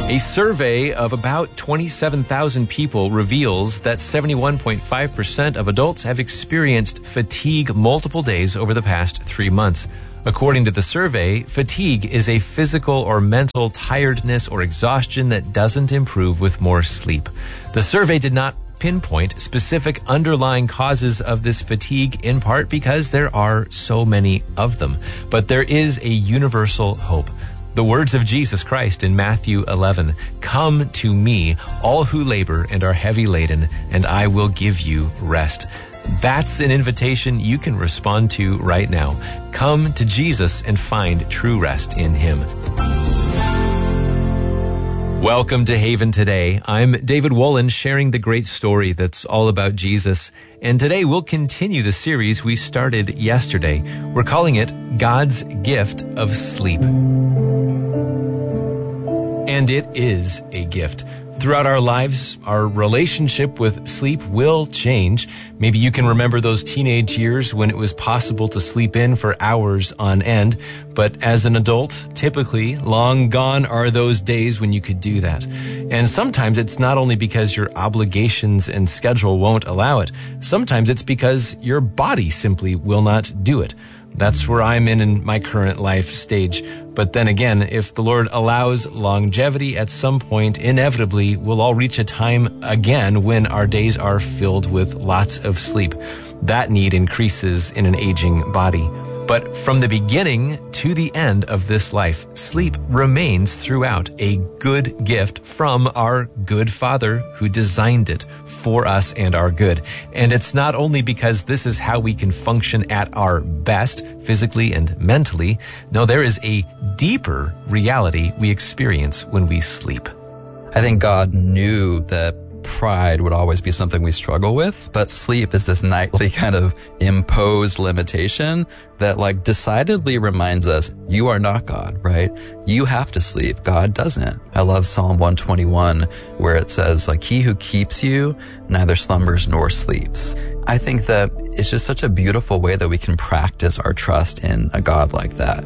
A survey of about 27,000 people reveals that 71.5% of adults have experienced fatigue multiple days over the past 3 months. According to the survey, fatigue is a physical or mental tiredness or exhaustion that doesn't improve with more sleep. The survey did not pinpoint specific underlying causes of this fatigue, in part because there are so many of them. But there is a universal hope. The words of Jesus Christ in Matthew 11, "Come to me, all who labor and are heavy laden, and I will give you rest." That's an invitation you can respond to right now. Come to Jesus and find true rest in Him. Welcome to Haven Today. I'm David Wolin, sharing the great story that's all about Jesus. And today we'll continue the series we started yesterday. We're calling it God's Gift of Sleep. And it is a gift. Throughout our lives, our relationship with sleep will change. Maybe you can remember those teenage years when it was possible to sleep in for hours on end. But as an adult, typically, long gone are those days when you could do that. And sometimes it's not only because your obligations and schedule won't allow it. Sometimes it's because your body simply will not do it. That's where I'm in my current life stage. But then again, if the Lord allows longevity at some point, inevitably we'll all reach a time again when our days are filled with lots of sleep. That need increases in an aging body. But from the beginning to the end of this life, sleep remains throughout a good gift from our good Father who designed it for us and our good. And it's not only because this is how we can function at our best, physically and mentally. No, there is a deeper reality we experience when we sleep. I think God knew that pride would always be something we struggle with, but sleep is this nightly kind of imposed limitation that decidedly reminds us, you are not God, right? You have to sleep. God doesn't. I love Psalm 121 where it says, he who keeps you neither slumbers nor sleeps. I think that it's just such a beautiful way that we can practice our trust in a God like that.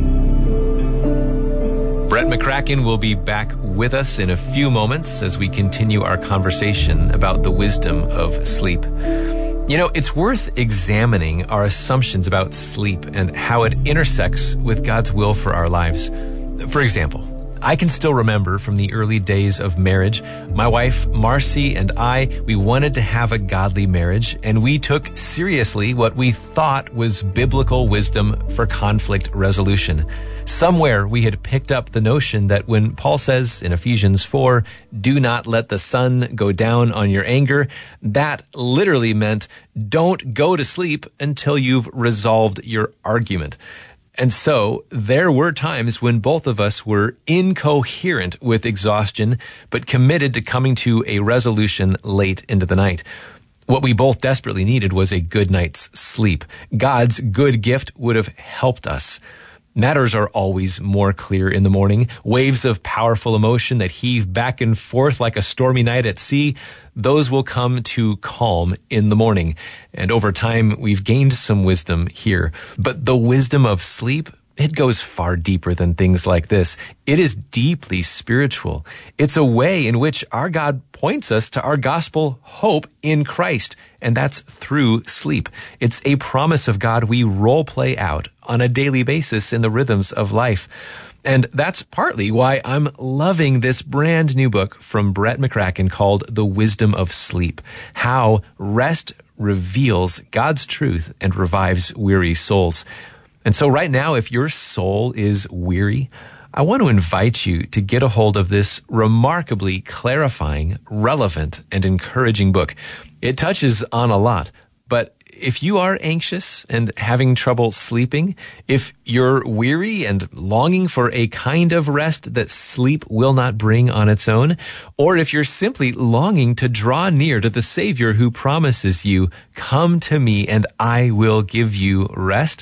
Brett McCracken will be back with us in a few moments as we continue our conversation about the wisdom of sleep. You know, it's worth examining our assumptions about sleep and how it intersects with God's will for our lives. For example, I can still remember from the early days of marriage, my wife Marcy and we wanted to have a godly marriage, and we took seriously what we thought was biblical wisdom for conflict resolution. Somewhere we had picked up the notion that when Paul says in Ephesians 4, "Do not let the sun go down on your anger," that literally meant don't go to sleep until you've resolved your argument. And so there were times when both of us were incoherent with exhaustion, but committed to coming to a resolution late into the night. What we both desperately needed was a good night's sleep. God's good gift would have helped us. Matters are always more clear in the morning. Waves of powerful emotion that heave back and forth like a stormy night at sea, those will come to calm in the morning. And over time, we've gained some wisdom here. But the wisdom of sleep, it goes far deeper than things like this. It is deeply spiritual. It's a way in which our God points us to our gospel hope in Christ, and that's through sleep. It's a promise of God we role play out on a daily basis in the rhythms of life. And that's partly why I'm loving this brand new book from Brett McCracken called The Wisdom of Sleep, How Rest Reveals God's Truth and Revives Weary Souls. And so right now, if your soul is weary, I want to invite you to get a hold of this remarkably clarifying, relevant, and encouraging book. It touches on a lot, but if you are anxious and having trouble sleeping, if you're weary and longing for a kind of rest that sleep will not bring on its own, or if you're simply longing to draw near to the Savior who promises you, "Come to me and I will give you rest,"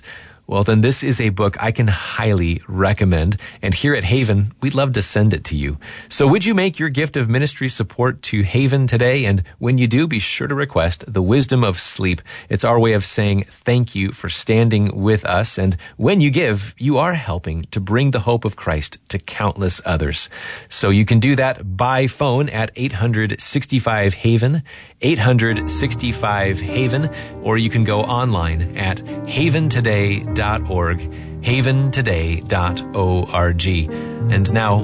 well, then this is a book I can highly recommend. And here at Haven, we'd love to send it to you. So would you make your gift of ministry support to Haven today? And when you do, be sure to request The Wisdom of Sleep. It's our way of saying thank you for standing with us. And when you give, you are helping to bring the hope of Christ to countless others. So you can do that by phone at 865-HAVEN, 865-HAVEN, or you can go online at haventoday.org, haventoday.org. And now